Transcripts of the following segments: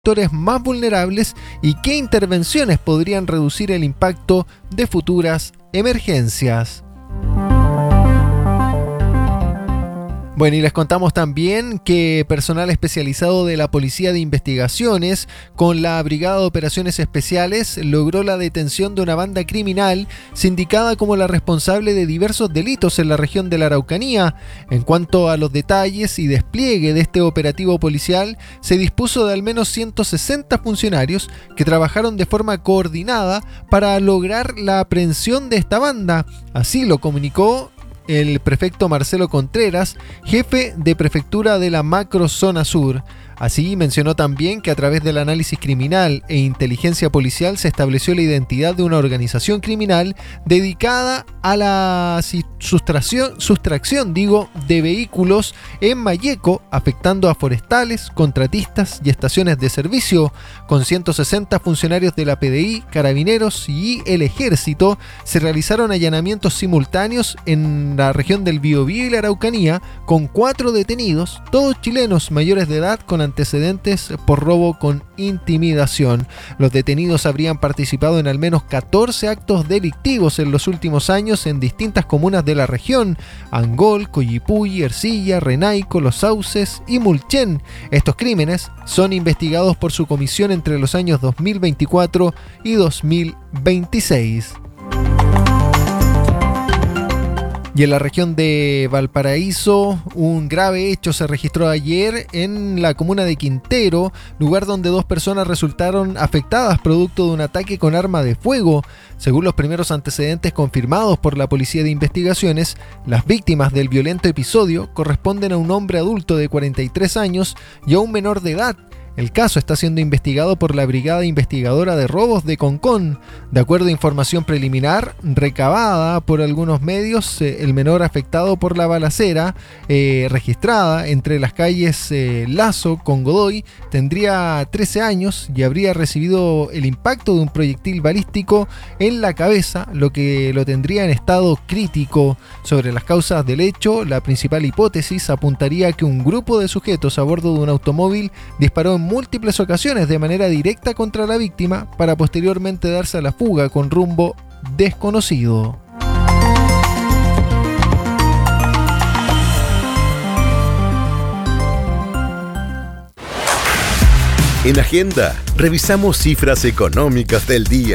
sectores más vulnerables y qué intervenciones podrían reducir el impacto de futuras emergencias. Bueno, y les contamos también que personal especializado de la Policía de Investigaciones con la Brigada de Operaciones Especiales logró la detención de una banda criminal sindicada como la responsable de diversos delitos en la región de la Araucanía. En cuanto a los detalles y despliegue de este operativo policial, se dispuso de al menos 160 funcionarios que trabajaron de forma coordinada para lograr la aprehensión de esta banda. Así lo comunicó el prefecto Marcelo Contreras, jefe de prefectura de la Macrozona Sur. Así mencionó también que a través del análisis criminal e inteligencia policial se estableció la identidad de una organización criminal dedicada a la sustracción de vehículos en Malleco, afectando a forestales, contratistas y estaciones de servicio. Con 160 funcionarios de la PDI, Carabineros y el Ejército, se realizaron allanamientos simultáneos en la región del Biobío y la Araucanía, con 4 detenidos, todos chilenos mayores de edad con antecedentes por robo con intimidación. Los detenidos habrían participado en al menos 14 actos delictivos en los últimos años en distintas comunas de la región: Angol, Coyipulli, Ercilla, Renaico, Los Sauces y Mulchen. Estos crímenes son investigados por su comisión entre los años 2024 y 2026. Y en la región de Valparaíso, un grave hecho se registró ayer en la comuna de Quintero, lugar donde 2 personas resultaron afectadas producto de un ataque con arma de fuego. Según los primeros antecedentes confirmados por la Policía de Investigaciones, las víctimas del violento episodio corresponden a un hombre adulto de 43 años y a un menor de edad. El caso está siendo investigado por la Brigada Investigadora de Robos de Concón. De acuerdo a información preliminar recabada por algunos medios, el menor afectado por la balacera registrada entre las calles Lazo con Godoy tendría 13 años y habría recibido el impacto de un proyectil balístico en la cabeza, lo que lo tendría en estado crítico. Sobre las causas del hecho, la principal hipótesis apuntaría a que un grupo de sujetos a bordo de un automóvil disparó en múltiples ocasiones de manera directa contra la víctima para posteriormente darse a la fuga con rumbo desconocido. En Agenda, revisamos cifras económicas del día.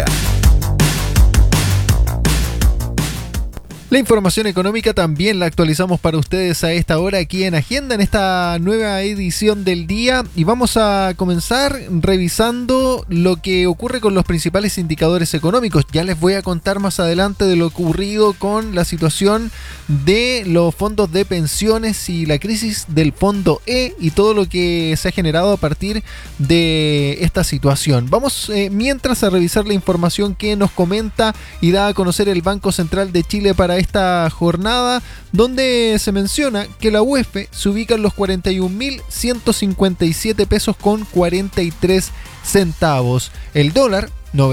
La información económica también la actualizamos para ustedes a esta hora aquí en Agenda, en esta nueva edición del día, y vamos a comenzar revisando lo que ocurre con los principales indicadores económicos. Ya les voy a contar más adelante de lo ocurrido con la situación de los fondos de pensiones y la crisis del fondo E y todo lo que se ha generado a partir de esta situación. Vamos mientras a revisar la información que nos comenta y da a conocer el Banco Central de Chile para esta jornada, donde se menciona que la UEF se ubica en los 41.157 pesos con 43 centavos. El dólar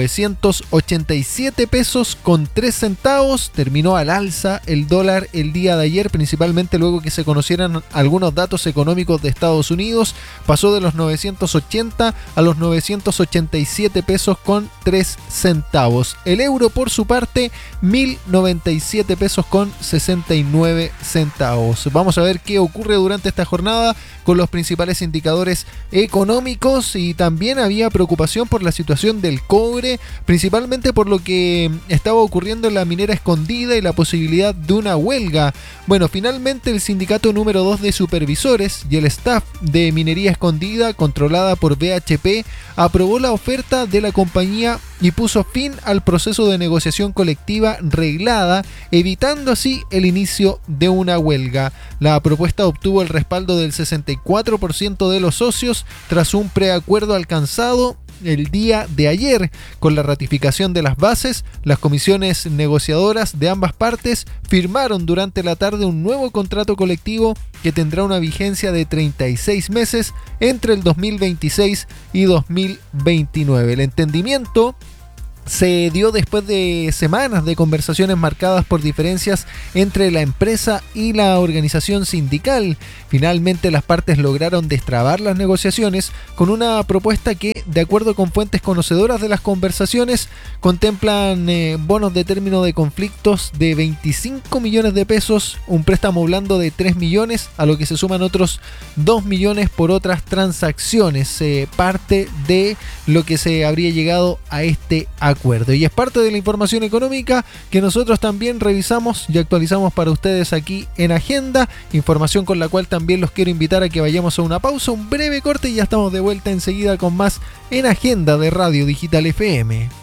987 pesos con 3 centavos. Terminó al alza el dólar el día de ayer, principalmente luego que se conocieran algunos datos económicos de Estados Unidos. Pasó de los 980 a los 987 pesos con 3 centavos. El euro, por su parte, 1.097 pesos con 69 centavos. Vamos a ver qué ocurre durante esta jornada con los principales indicadores económicos, y también había preocupación por la situación del cobre, principalmente por lo que estaba ocurriendo en la minera Escondida y la posibilidad de una huelga. Bueno, finalmente el sindicato número 2 de supervisores y el staff de Minería Escondida, controlada por BHP, aprobó la oferta de la compañía y puso fin al proceso de negociación colectiva reglada, evitando así el inicio de una huelga. La propuesta obtuvo el respaldo del 64% de los socios tras un preacuerdo alcanzado el día de ayer. Con la ratificación de las bases, las comisiones negociadoras de ambas partes firmaron durante la tarde un nuevo contrato colectivo que tendrá una vigencia de 36 meses entre el 2026 y 2029. El entendimiento se dio después de semanas de conversaciones marcadas por diferencias entre la empresa y la organización sindical. Finalmente las partes lograron destrabar las negociaciones con una propuesta que, de acuerdo con fuentes conocedoras de las conversaciones, contemplan bonos de término de conflictos de 25 millones de pesos, un préstamo blando de 3 millones, a lo que se suman otros 2 millones por otras transacciones, parte de lo que se habría llegado a este acuerdo. Y es parte de la información económica que nosotros también revisamos y actualizamos para ustedes aquí en Agenda, información con la cual también los quiero invitar a que vayamos a una pausa, un breve corte y ya estamos de vuelta enseguida con más en Agenda de Radio Digital FM.